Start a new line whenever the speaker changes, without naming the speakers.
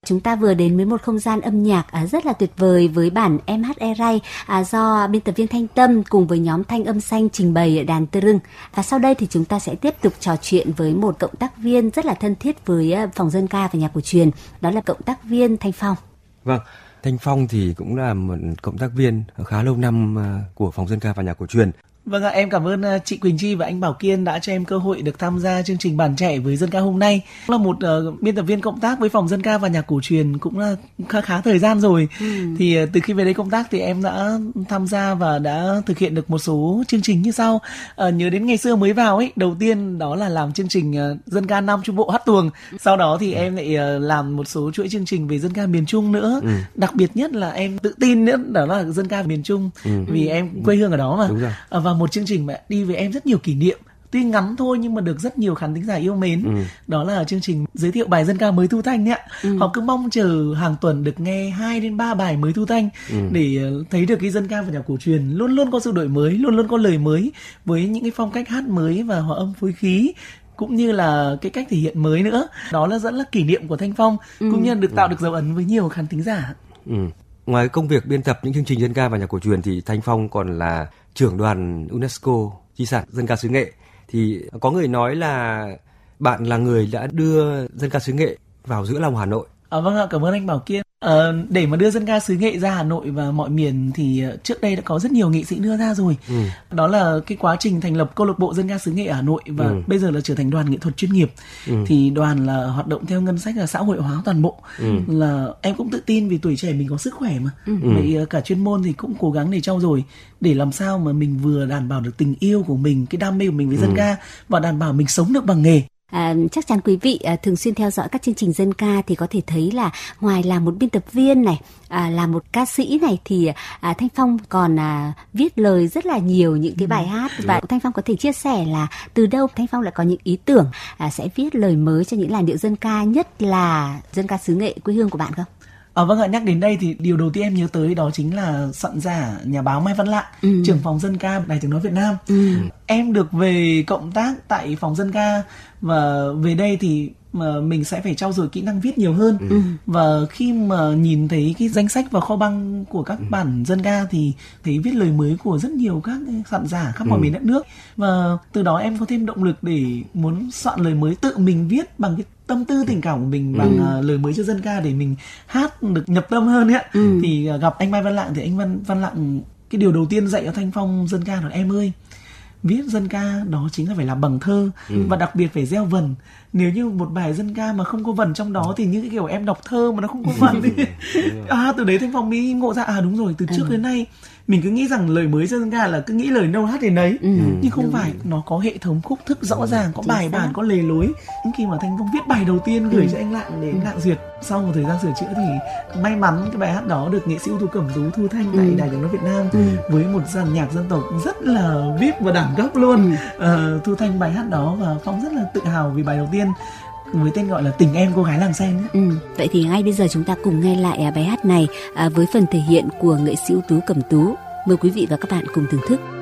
Chúng ta vừa đến với một không gian âm nhạc rất là tuyệt vời với bản Em hát e ray do biên tập viên Thanh Tâm cùng với nhóm Thanh Âm Xanh trình bày đàn tơ rưng. Và sau đây thì chúng ta sẽ tiếp tục trò chuyện với một cộng tác viên rất là thân thiết với phòng dân ca và nhạc cổ truyền, đó là cộng tác viên Thanh Phong.
Vâng, Thanh Phong thì cũng là một cộng tác viên khá lâu năm của phòng dân ca và nhạc cổ truyền.
Vâng ạ, em cảm ơn chị Quỳnh Chi và anh Bảo Kiên đã cho em cơ hội được tham gia chương trình Bản Trẻ với dân ca hôm nay. Là một biên tập viên cộng tác với phòng dân ca và nhạc cổ truyền cũng là khá thời gian rồi. Thì từ khi về đây công tác thì em đã tham gia và đã thực hiện được một số chương trình như sau. Nhớ đến ngày xưa mới vào ấy, đầu tiên đó là làm chương trình dân ca Nam Trung Bộ hát tuồng. Sau đó thì em lại làm một số chuỗi chương trình về dân ca miền Trung nữa. Đặc biệt nhất là em tự tin nữa đó là dân ca miền Trung, vì em quê hương ở đó mà.
Đúng rồi.
Và một chương trình mà đi với em rất nhiều kỷ niệm, tuy ngắn thôi nhưng mà được rất nhiều khán thính giả yêu mến. Đó là chương trình giới thiệu bài dân ca mới thu thanh đấy ạ. Họ cứ mong chờ hàng tuần được nghe 2 đến 3 bài mới thu thanh để thấy được cái dân ca và nhạc cổ truyền luôn luôn có sự đổi mới, luôn luôn có lời mới với những cái phong cách hát mới và hòa âm phối khí, cũng như là cái cách thể hiện mới nữa. Đó là rất là kỷ niệm của Thanh Phong, cũng như là được tạo được dấu ấn với nhiều khán thính giả.
Ngoài công việc biên tập những chương trình dân ca và nhạc cổ truyền thì Thanh Phong còn là trưởng đoàn UNESCO di sản dân ca xứ Nghệ. Thì có người nói là bạn là người đã đưa dân ca xứ Nghệ vào giữa lòng Hà Nội.
Vâng ạ, cảm ơn anh Bảo Kiên. Để mà đưa dân ca xứ Nghệ ra Hà Nội và mọi miền thì trước đây đã có rất nhiều nghệ sĩ đưa ra rồi. Đó là cái quá trình thành lập câu lạc bộ dân ca xứ Nghệ ở Hà Nội và bây giờ là trở thành đoàn nghệ thuật chuyên nghiệp. Thì đoàn là hoạt động theo ngân sách là xã hội hóa toàn bộ. Là em cũng tự tin vì tuổi trẻ mình có sức khỏe mà. Vậy cả chuyên môn thì cũng cố gắng để trau dồi để làm sao mà mình vừa đảm bảo được tình yêu của mình, cái đam mê của mình với dân ca và đảm bảo mình sống được bằng nghề.
Chắc chắn quý vị thường xuyên theo dõi các chương trình dân ca thì có thể thấy là ngoài là một biên tập viên này, là một ca sĩ này thì Thanh Phong còn viết lời rất là nhiều những cái bài hát. Và Thanh Phong có thể chia sẻ là từ đâu Thanh Phong lại có những ý tưởng sẽ viết lời mới cho những làn điệu dân ca, nhất là dân ca xứ Nghệ quê hương của bạn không?
Vâng ạ, nhắc đến đây thì điều đầu tiên em nhớ tới đó chính là soạn giả nhà báo Mai Văn Lạng, trưởng phòng dân ca Đài Tiếng nói Việt Nam. Em được về cộng tác tại phòng dân ca và về đây thì mà mình sẽ phải trau dồi kỹ năng viết nhiều hơn. Và khi mà nhìn thấy cái danh sách và kho băng của các bản dân ca thì thấy viết lời mới của rất nhiều các soạn giả khắp mọi miền đất nước, và từ đó em có thêm động lực để muốn soạn lời mới tự mình viết bằng cái tâm tư tình cảm của mình, bằng lời mới cho dân ca để mình hát được nhập tâm hơn ấy. Thì gặp anh Mai Văn Lạng thì anh Văn Lạng cái điều đầu tiên dạy cho Thanh Phong dân ca là em ơi, viết dân ca đó chính là phải làm bằng thơ, và đặc biệt phải gieo vần. Nếu như một bài dân ca mà không có vần trong đó thì như cái kiểu em đọc thơ mà nó không có vần thì từ đấy Thanh Phong mới ngộ ra đúng rồi, từ trước đến nay mình cứ nghĩ rằng lời mới cho dân ca là cứ nghĩ lời đâu hát đến đấy, nhưng không phải, nó có hệ thống khúc thức rõ ràng, có bài bản, có lề lối. Khi mà Thanh Phong viết bài đầu tiên gửi cho anh Lạng để anh Lạng duyệt, sau một thời gian sửa chữa thì may mắn cái bài hát đó được nghệ sĩ ưu tú Cẩm Tú thu thanh tại Đài Tiếng nói Việt Nam với một dàn nhạc dân tộc rất là VIP và đẳng cấp luôn. Thu thanh bài hát đó và Phong rất là tự hào vì bài đầu tiên với tên gọi là Tình Em Cô Gái Làng Sen.
Vậy thì ngay bây giờ chúng ta cùng nghe lại bài hát này với phần thể hiện của nghệ sĩ ưu tú Cẩm Tú. Mời quý vị và các bạn cùng thưởng thức.